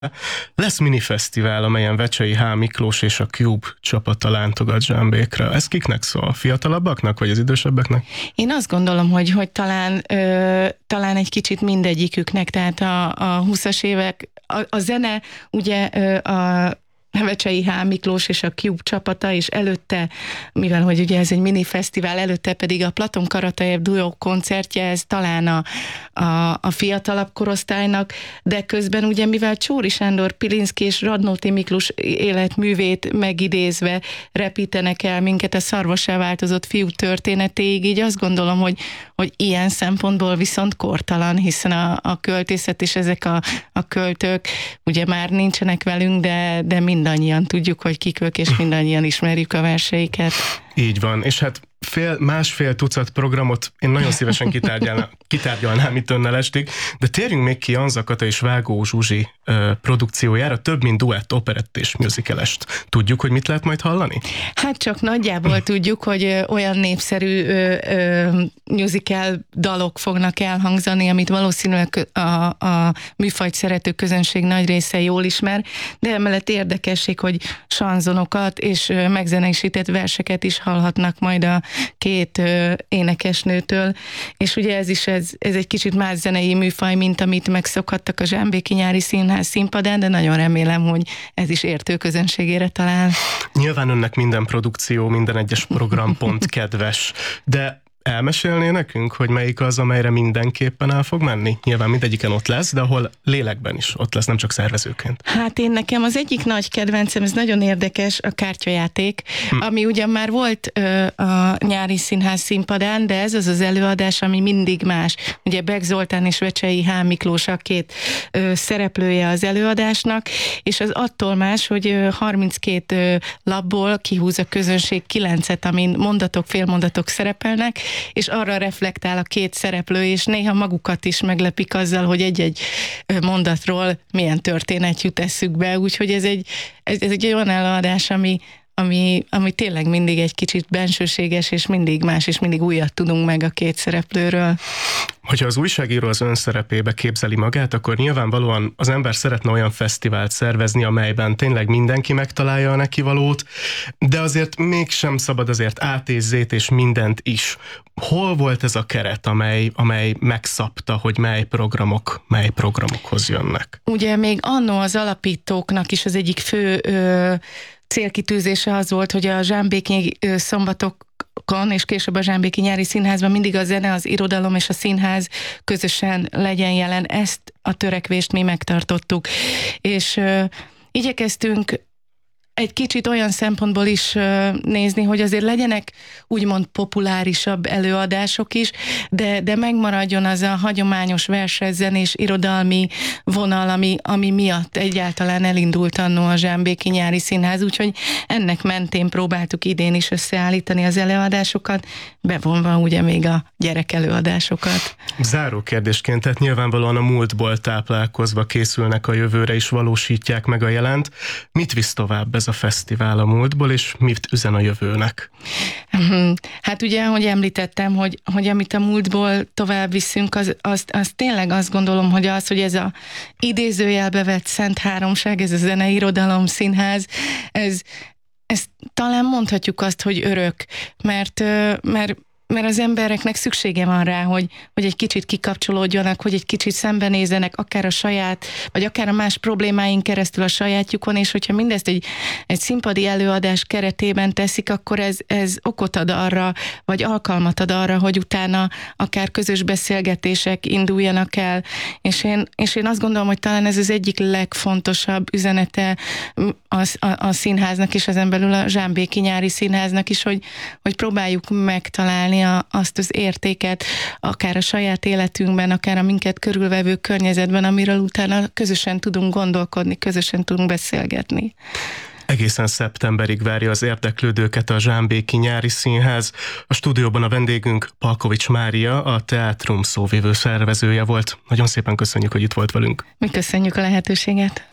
Lesz minifesztivál, amelyen Vecsei H. Miklós és a Cube csapata látogat Zsámbékra. Ez kiknek szól? Fiatalabbaknak, vagy az idősebbeknek? Én azt gondolom, hogy talán egy kicsit mindegyiküknek, tehát a 20-as évek, a zene, ugye a Vecsei H. Miklós és a Cube csapata, és előtte, mivel hogy ugye ez egy mini fesztivál, előtte pedig a Platon Karatajev duó koncertje, ez talán a fiatalabb korosztálynak, de közben ugye mivel Csóri Sándor, Pilinszky és Radnóti Miklós életművét megidézve repítenek el minket a szarvassá változott fiú történetéig, így azt gondolom, hogy ilyen szempontból viszont kortalan, hiszen a költészet és ezek a költők ugye már nincsenek velünk, de mindannyian tudjuk, hogy kik ők, és mindannyian ismerjük a verseiket. Így van, és hát másfél tucat programot én nagyon szívesen kitárgyalnám itt önnel estig, de térjünk még ki Anza Kata és Vágó Zsuzsi produkciójára, több mint duett, operett és musicalest. Tudjuk, hogy mit lehet majd hallani? Hát csak nagyjából tudjuk, hogy olyan népszerű musical dalok fognak elhangzani, amit valószínűleg a műfajt szerető közönség nagy része jól ismer, de emellett érdekesség, hogy sanzonokat és megzenésített verseket is hallhatnak majd a két énekesnőtől, és ugye ez egy kicsit más zenei műfaj, mint amit megszokhattak a Zsámbéki Nyári Színház színpadán, de nagyon remélem, hogy ez is értő közönségére talál. Nyilván önnek minden produkció, minden egyes programpont kedves, de elmesélné nekünk, hogy melyik az, amelyre mindenképpen el fog menni? Nyilván mindegyiken ott lesz, de ahol lélekben is ott lesz, nem csak szervezőként. Hát nekem az egyik nagy kedvencem, ez nagyon érdekes, a kártyajáték, ami ugyan már volt a Nyári Színház színpadán, de ez az előadás, ami mindig más. Ugye Beck Zoltán és Vecsei H. Miklós a két szereplője az előadásnak, és az attól más, hogy 32 labból kihúz a közönség 9-et, amin mondatok, félmondatok szerepelnek, és arra reflektál a két szereplő, és néha magukat is meglepik azzal, hogy egy-egy mondatról milyen történet jut eszükbe, úgyhogy ez egy olyan előadás, ami tényleg mindig egy kicsit bensőséges, és mindig más, és mindig újat tudunk meg a két szereplőről. Hogyha az újságíró az ön szerepébe képzeli magát, akkor nyilvánvalóan az ember szeretne olyan fesztivált szervezni, amelyben tényleg mindenki megtalálja a nekivalót, de azért mégsem szabad azért A, T, Z és mindent is. Hol volt ez a keret, amely megszabta, hogy mely programokhoz jönnek? Ugye még annó az alapítóknak is az egyik fő célkitűzése az volt, hogy a zsámbéki szombatokon és később a Zsámbéki Nyári Színházban mindig a zene, az irodalom és a színház közösen legyen jelen. Ezt a törekvést mi megtartottuk. És igyekeztünk egy kicsit olyan szempontból is nézni, hogy azért legyenek úgymond populárisabb előadások is, de megmaradjon az a hagyományos versenyzenés, irodalmi vonal, ami miatt egyáltalán elindult annó a Zsámbéki Nyári Színház, úgyhogy ennek mentén próbáltuk idén is összeállítani az előadásokat, bevonva ugye még a gyerekelőadásokat. Záró kérdésként, tehát nyilvánvalóan a múltból táplálkozva készülnek a jövőre, és valósítják meg a jelent. Mit visz tovább ez a fesztivál a múltból, és mit üzen a jövőnek? Hát ugye, ahogy említettem, hogy amit a múltból tovább viszünk, az tényleg azt gondolom, hogy hogy ez a idézőjelbe vett szent háromság, ez a zene, irodalom, színház, ez talán mondhatjuk azt, hogy örök, mert az embereknek szüksége van rá, hogy egy kicsit kikapcsolódjanak, hogy egy kicsit szembenézzenek, akár a saját, vagy akár a más problémáink keresztül a sajátjukon, és hogyha mindezt egy színpadi előadás keretében teszik, akkor ez okot ad arra, vagy alkalmat ad arra, hogy utána akár közös beszélgetések induljanak el, és én azt gondolom, hogy talán ez az egyik legfontosabb üzenete a színháznak, és ezen belül a Zsámbéki Nyári Színháznak is, hogy próbáljuk megtalálni azt az értéket, akár a saját életünkben, akár a minket körülvevő környezetben, amiről utána közösen tudunk gondolkodni, közösen tudunk beszélgetni. Egészen szeptemberig várja az érdeklődőket a Zsámbéki Nyári Színház. A stúdióban a vendégünk Palkovics Mária, a Teátrum szóvivő szervezője volt. Nagyon szépen köszönjük, hogy itt volt velünk. Mi köszönjük a lehetőséget.